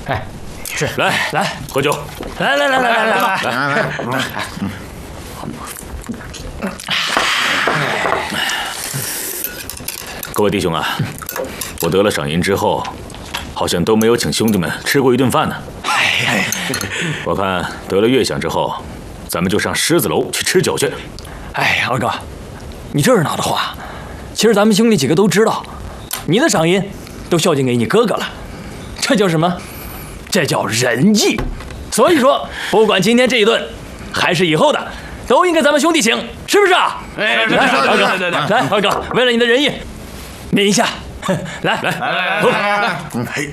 哎，是， 来喝酒， 来， 各位弟兄啊，我得了赏银之后，好像都没有请兄弟们吃过一顿饭呢。我看得了月饷之后，咱们就上狮子楼去吃酒去。 哎，二哥，你这是哪的话？其实咱们兄弟几个都知道，你的赏银都孝敬给你哥哥了，这叫什么？这叫仁义。所以说，不管今天这一顿，还是以后的，都应该咱们兄弟请，是不是啊？ 哎， 来，二哥，来，二哥，为了你的仁义，抿一下，来， 嘿，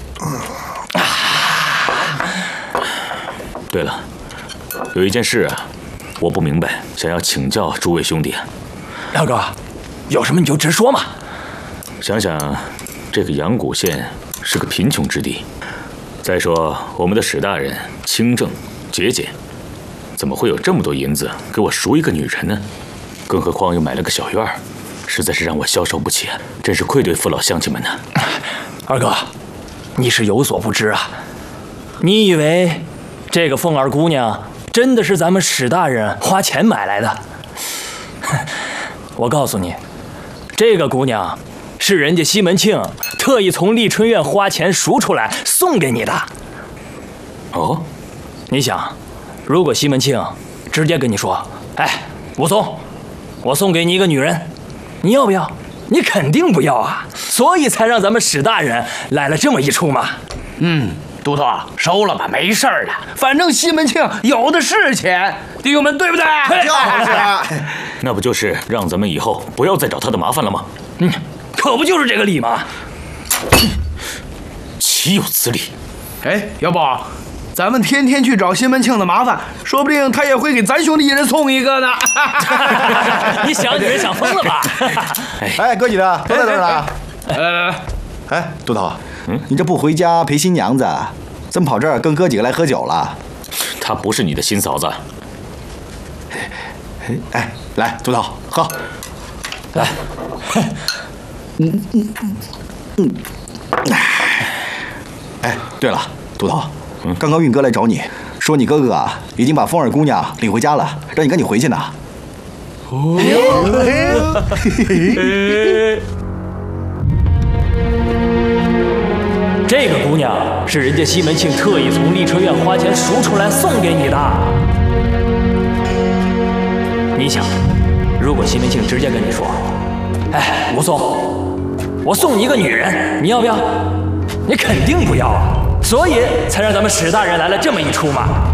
对了，有一件事啊，我不明白，想要请教诸位兄弟。 二哥，有什么你就直说嘛。 想想，这个阳谷县是个贫穷之地，再说我们的史大人清正节俭，怎么会有这么多银子给我赎一个女人呢？更何况又买了个小院儿，实在是让我消受不起，真是愧对父老乡亲们呐。 二哥，你是有所不知啊，你以为这个凤儿姑娘真的是咱们史大人花钱买来的？我告诉你，这个姑娘是人家西门庆特意从丽春院花钱赎出来送给你的。 哦， 你想，如果西门庆直接跟你说：“哎，武松，我送给你一个女人，你要不要？”你肯定不要啊，所以才让咱们史大人来了这么一出嘛。 都头收了吧，没事儿的，反正西门庆有的是钱，弟兄们对不对？ 就是那不就是让咱们以后不要再找他的麻烦了吗？ 可不就是这个理吗？ 岂有此理！ 哎，要不咱们天天去找西门庆的麻烦，说不定他也会给咱兄弟一人送一个呢。 你想你是想疯了吧？ 哎，哥几个都在这儿呢。 来， 哎，都头，你这不回家陪新娘子，怎么跑这儿跟哥几个来喝酒了？ 她不是你的新嫂子。 哎，来，都头喝。 来， 哎，对了，都头，刚刚运哥来找你，说你哥哥啊已经把凤儿姑娘领回家了，让你赶紧回去呢。 这个姑娘是人家西门庆特意从丽春院花钱赎出来送给你的。你想，如果西门庆直接跟你说：“哎，武松，我送你一个女人，你要不要？”你肯定不要啊，所以才让咱们史大人来了这么一出嘛。